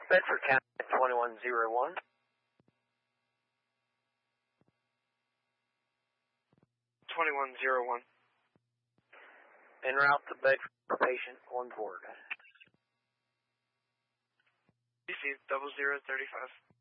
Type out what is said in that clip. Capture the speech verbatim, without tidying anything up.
Bedford County twenty-one oh one. twenty-one oh one. En route to Bedford for patient on board. D C double zero thirty-five.